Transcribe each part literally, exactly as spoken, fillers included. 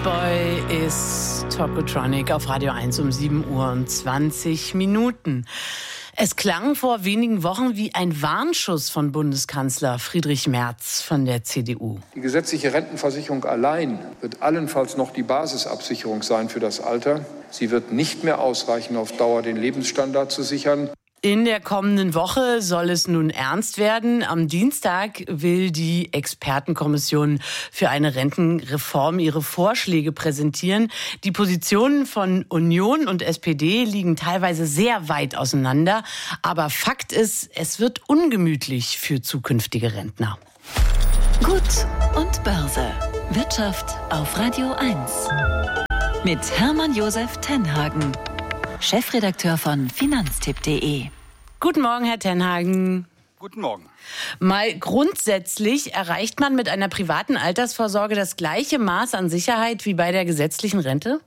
Boy ist Tokotronic auf Radio eins um sieben Uhr und zwanzig Minuten. Es klang vor wenigen Wochen wie ein Warnschuss von Bundeskanzler Friedrich Merz von der C D U. Die gesetzliche Rentenversicherung allein wird allenfalls noch die Basisabsicherung sein für das Alter. Sie wird nicht mehr ausreichen, auf Dauer den Lebensstandard zu sichern. In der kommenden Woche soll es nun ernst werden. Am Dienstag will die Expertenkommission für eine Rentenreform ihre Vorschläge präsentieren. Die Positionen von Union und S P D liegen teilweise sehr weit auseinander. Aber Fakt ist, es wird ungemütlich für zukünftige Rentner. Gut und Börse. Wirtschaft auf Radio eins. Mit Hermann Josef Tenhagen, Chefredakteur von finanztipp punkt de. Guten Morgen, Herr Tenhagen. Guten Morgen. Mal grundsätzlich, erreicht man mit einer privaten Altersvorsorge das gleiche Maß an Sicherheit wie bei der gesetzlichen Rente?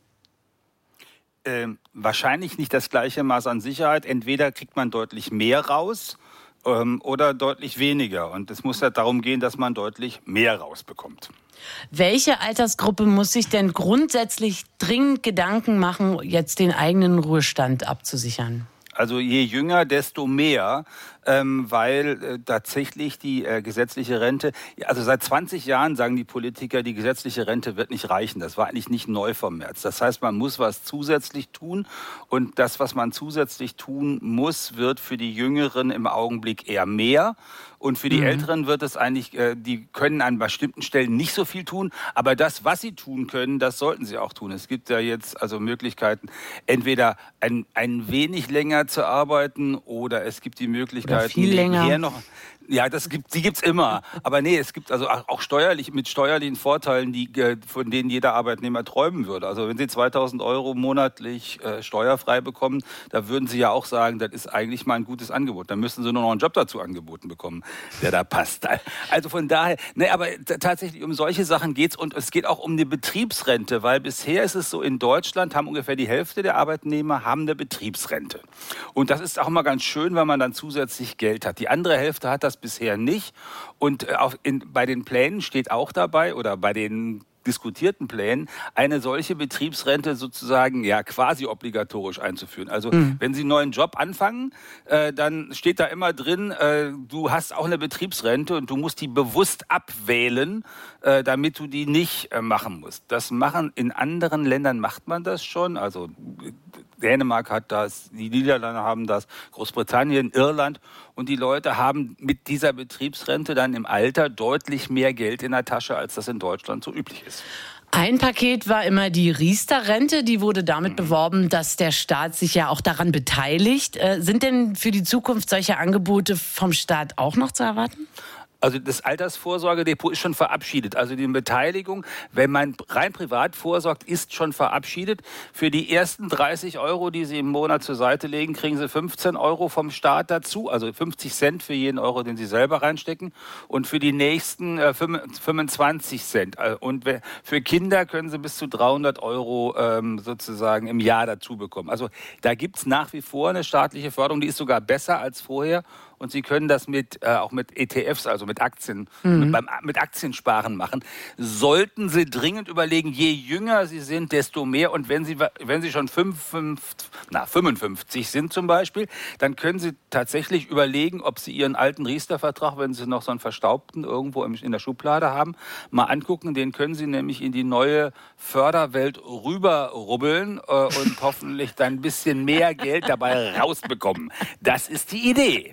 Ähm, wahrscheinlich nicht das gleiche Maß an Sicherheit. Entweder kriegt man deutlich mehr raus ähm, oder deutlich weniger. Und es muss ja darum gehen, dass man deutlich mehr rausbekommt. Welche Altersgruppe muss sich denn grundsätzlich dringend Gedanken machen, jetzt den eigenen Ruhestand abzusichern? Also je jünger, desto mehr, ähm, weil äh, tatsächlich die äh, gesetzliche Rente, also seit zwanzig Jahren sagen die Politiker, die gesetzliche Rente wird nicht reichen. Das war eigentlich nicht neu vom März. Das heißt, man muss was zusätzlich tun und das, was man zusätzlich tun muss, wird für die Jüngeren im Augenblick eher mehr. Und für die mhm. Älteren wird es eigentlich, äh, die können an bestimmten Stellen nicht so viel tun, aber das, was sie tun können, das sollten sie auch tun. Es gibt ja jetzt also Möglichkeiten, entweder ein, ein wenig länger zu arbeiten oder es gibt die Möglichkeit, oder viel länger. noch. Ja, das gibt, die gibt's immer. Aber nee, es gibt also auch steuerlich, mit steuerlichen Vorteilen, die, von denen jeder Arbeitnehmer träumen würde. Also wenn Sie zweitausend Euro monatlich äh, steuerfrei bekommen, da würden Sie ja auch sagen, das ist eigentlich mal ein gutes Angebot. Dann müssten Sie nur noch einen Job dazu angeboten bekommen, der da passt. Also von daher, nee, aber t- tatsächlich um solche Sachen geht's und es geht auch um eine Betriebsrente, weil bisher ist es so, in Deutschland haben ungefähr die Hälfte der Arbeitnehmer haben eine Betriebsrente. Und das ist auch mal ganz schön, weil man dann zusätzlich Geld hat. Die andere Hälfte hat das bisher nicht. Und auch in, bei den Plänen steht auch dabei, oder bei den diskutierten Plänen, eine solche Betriebsrente sozusagen ja quasi obligatorisch einzuführen. Also mhm. wenn Sie einen neuen Job anfangen, äh, dann steht da immer drin, äh, du hast auch eine Betriebsrente und du musst die bewusst abwählen, äh, damit du die nicht äh, machen musst. Das machen in anderen Ländern macht man das schon. Also Dänemark hat das, die Niederlande haben das, Großbritannien, Irland. Und die Leute haben mit dieser Betriebsrente dann im Alter deutlich mehr Geld in der Tasche, als das in Deutschland so üblich ist. Ein Paket war immer die Riester-Rente. Die wurde damit mhm. beworben, dass der Staat sich ja auch daran beteiligt. Äh, sind denn für die Zukunft solche Angebote vom Staat auch noch zu erwarten? Also das Altersvorsorgedepot ist schon verabschiedet. Also die Beteiligung, wenn man rein privat vorsorgt, ist schon verabschiedet. Für die ersten dreißig Euro, die Sie im Monat zur Seite legen, kriegen Sie fünfzehn Euro vom Staat dazu. Also fünfzig Cent für jeden Euro, den Sie selber reinstecken. Und für die nächsten äh, fünfundzwanzig Cent. Und für Kinder können Sie bis zu dreihundert Euro ähm, sozusagen im Jahr dazu bekommen. Also da gibt's nach wie vor eine staatliche Förderung, die ist sogar besser als vorher. Und Sie können das mit, äh, auch mit E T Fs, also mit Aktien, mhm. mit, beim, mit Aktiensparen machen. Sollten Sie dringend überlegen, je jünger Sie sind, desto mehr. Und wenn Sie, wenn Sie schon fünf, fünf, na, fünfundfünfzig sind zum Beispiel, dann können Sie tatsächlich überlegen, ob Sie Ihren alten Riester-Vertrag, wenn Sie noch so einen verstaubten irgendwo in der Schublade haben, mal angucken. Den können Sie nämlich in die neue Förderwelt rüberrubbeln äh, und hoffentlich dann ein bisschen mehr Geld dabei rausbekommen. Das ist die Idee.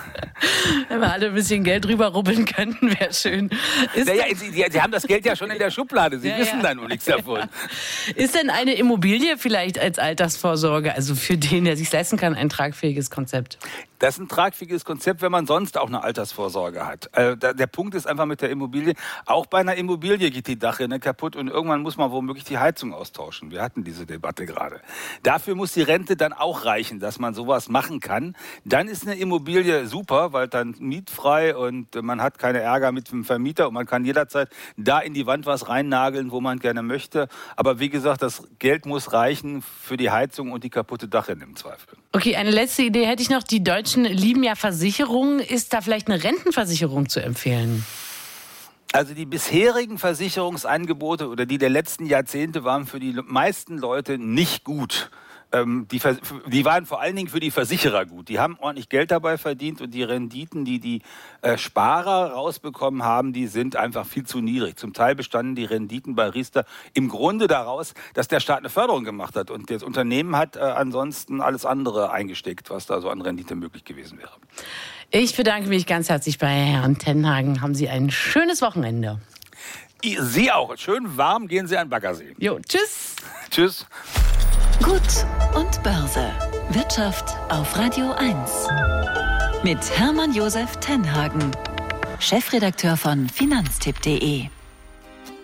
Wenn wir alle ein bisschen Geld rüberrubbeln könnten, wäre schön. Ist naja, Sie, Sie haben das Geld ja schon in der Schublade. Sie ja, wissen ja. da nur nichts davon. Ist denn eine Immobilie vielleicht als Altersvorsorge, also für den, der sich leisten kann, ein tragfähiges Konzept? Das ist ein tragfähiges Konzept, wenn man sonst auch eine Altersvorsorge hat. Äh, da, der Punkt ist einfach mit der Immobilie, auch bei einer Immobilie geht die Dachrinne kaputt und irgendwann muss man womöglich die Heizung austauschen. Wir hatten diese Debatte gerade. Dafür muss die Rente dann auch reichen, dass man sowas machen kann. Dann ist eine Immobilie super, weil dann mietfrei und man hat keine Ärger mit dem Vermieter und man kann jederzeit da in die Wand was reinnageln, wo man gerne möchte. Aber wie gesagt, das Geld muss reichen für die Heizung und die kaputte Dachrinne im Zweifel. Okay, eine letzte Idee hätte ich noch. Die Deutschen lieben ja Versicherungen. Ist da vielleicht eine Rentenversicherung zu empfehlen? Also die bisherigen Versicherungsangebote oder die der letzten Jahrzehnte waren für die meisten Leute nicht gut. Ähm, die, die waren vor allen Dingen für die Versicherer gut. Die haben ordentlich Geld dabei verdient und die Renditen, die die äh, Sparer rausbekommen haben, die sind einfach viel zu niedrig. Zum Teil bestanden die Renditen bei Riester im Grunde daraus, dass der Staat eine Förderung gemacht hat und das Unternehmen hat äh, ansonsten alles andere eingesteckt, was da so an Rendite möglich gewesen wäre. Ich bedanke mich ganz herzlich bei Herrn Tenhagen. Haben Sie ein schönes Wochenende. Sie auch. Schön warm gehen Sie an den Baggersee. Jo, tschüss. Tschüss. Gut und Börse. Wirtschaft auf Radio eins. Mit Hermann Josef Tenhagen, Chefredakteur von Finanztipp punkt de.